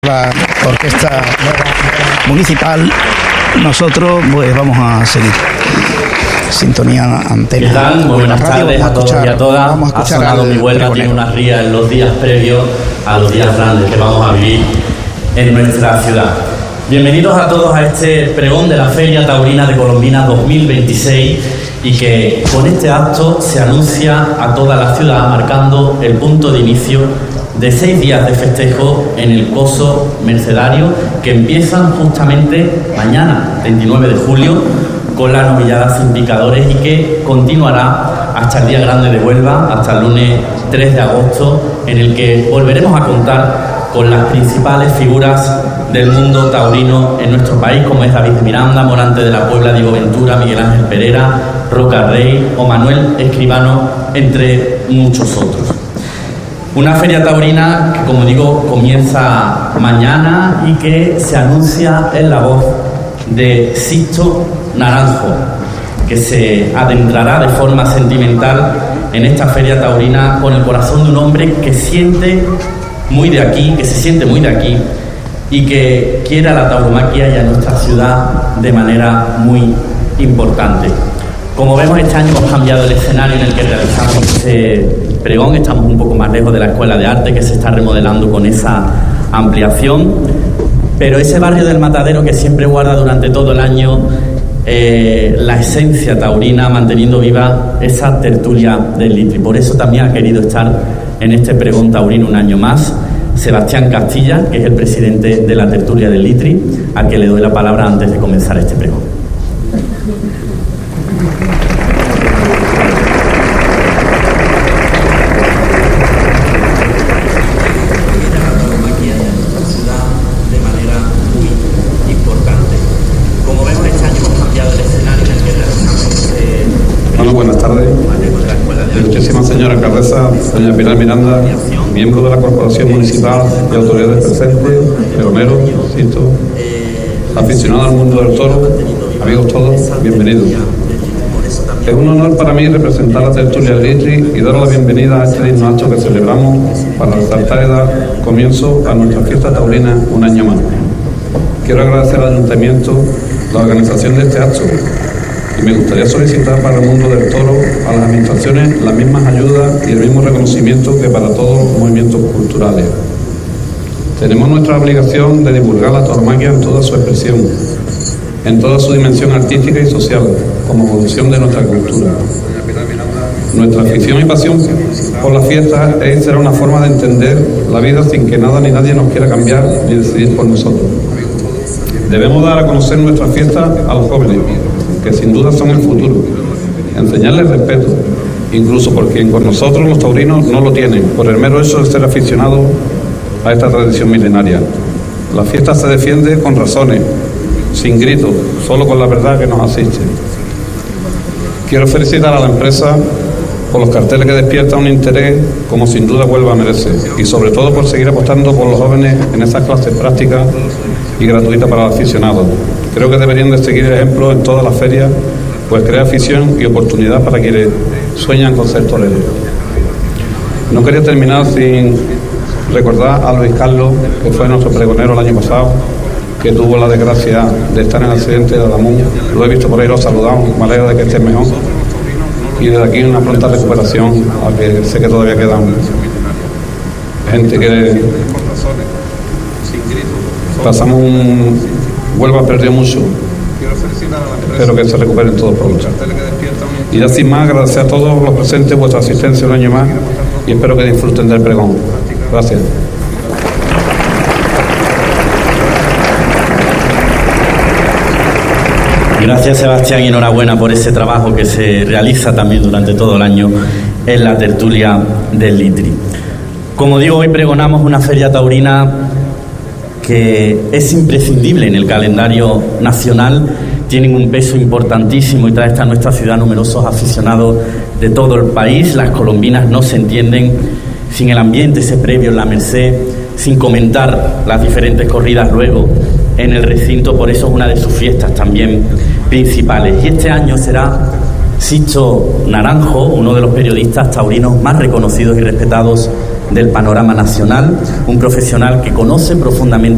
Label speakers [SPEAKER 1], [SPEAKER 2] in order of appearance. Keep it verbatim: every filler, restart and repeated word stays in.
[SPEAKER 1] La orquesta municipal, nosotros pues vamos a seguir. Sintonía antena.
[SPEAKER 2] ¿Qué tal? Muy buenas tardes a todos y a todas.
[SPEAKER 1] Vamos a
[SPEAKER 2] ha sonado mi Huelva, tiene unas rías en los días previos a los días grandes que vamos a vivir en nuestra ciudad. Bienvenidos a todos a este pregón de la Feria Taurina de Colombina dos mil veintiséis y que con este acto se anuncia a toda la ciudad marcando el punto de inicio de seis días de festejo en el Coso Mercedario que empiezan justamente mañana, veintinueve de julio, con la novillada sin picadores y que continuará hasta el Día Grande de Huelva, hasta el lunes tres de agosto, en el que volveremos a contar con las principales figuras del mundo taurino en nuestro país, como es David de Miranda, Morante de la Puebla, Diego Ventura, Miguel Ángel Pereira, Roca Rey o Manuel Escribano, entre muchos otros. Una feria taurina que, como digo, comienza mañana y que se anuncia en la voz de Sixto Naranjo, que se adentrará de forma sentimental en esta feria taurina con el corazón de un hombre que siente muy de aquí, que se siente muy de aquí y que quiere a la tauromaquia y a nuestra ciudad de manera muy importante. Como vemos, este año hemos cambiado el escenario en el que realizamos este pregón. Estamos un poco más lejos de la Escuela de Arte, que se está remodelando con esa ampliación, pero ese barrio del Matadero que siempre guarda durante todo el año eh, la esencia taurina, manteniendo viva esa tertulia del Litri. Por eso también ha querido estar en este pregón taurino un año más Sebastián Castilla, que es el presidente de la tertulia del Litri, al que le doy la palabra antes de comenzar este pregón.
[SPEAKER 3] Señora alcaldesa, doña Pilar Miranda, miembro de la Corporación Municipal y autoridades presentes, pregoneros, Sixto, aficionados al mundo del toro, amigos todos, bienvenidos. Es un honor para mí representar la tertulia del Litri y dar la bienvenida a este digno acto que celebramos para resaltar y dar comienzo a nuestra fiesta taurina un año más. Quiero agradecer al Ayuntamiento la organización de este acto. Y me gustaría solicitar para el mundo del toro a las administraciones las mismas ayudas y el mismo reconocimiento que para todos los movimientos culturales. Tenemos nuestra obligación de divulgar la tauromaquia en toda su expresión, en toda su dimensión artística y social, como evolución de nuestra cultura. Nuestra afición y pasión por la fiesta es y será una forma de entender la vida sin que nada ni nadie nos quiera cambiar ni decidir por nosotros. Debemos dar a conocer nuestra fiesta a los jóvenes, que sin duda son el futuro, enseñarles respeto, incluso por quien con nosotros los taurinos no lo tienen, por el mero hecho de ser aficionados a esta tradición milenaria. La fiesta se defiende con razones, sin gritos, solo con la verdad que nos asiste. Quiero felicitar a la empresa por los carteles que despiertan un interés como sin duda Huelva merece, y sobre todo por seguir apostando por los jóvenes en esas clases prácticas y gratuitas para los aficionados. Creo que deberían de seguir el ejemplo en todas las ferias, pues crea afición y oportunidad para quienes sueñan con ser toreros. No quería terminar sin recordar a Luis Carlos, que fue nuestro pregonero el año pasado, que tuvo la desgracia de estar en el accidente de Adamón. Lo he visto por ahí, lo saludamos, me alegro de que esté mejor. Y desde aquí una pronta recuperación, aunque sé que todavía quedan gente que pasamos un... Huelva perdió mucho. Espero que se recuperen todos pronto. Y ya sin más, agradecer a todos los presentes vuestra asistencia un año más y espero que disfruten del pregón. Gracias.
[SPEAKER 2] Gracias, Sebastián, y enhorabuena por ese trabajo que se realiza también durante todo el año en la tertulia del Litri. Como digo, hoy pregonamos una feria taurina que es imprescindible en el calendario nacional, tienen un peso importantísimo y trae hasta nuestra ciudad numerosos aficionados de todo el país. Las colombinas no se entienden sin el ambiente ese previo en la Merced, sin comentar las diferentes corridas luego en el recinto, por eso es una de sus fiestas también principales. Y este año será Sixto Naranjo, uno de los periodistas taurinos más reconocidos y respetados del panorama nacional, un profesional que conoce profundamente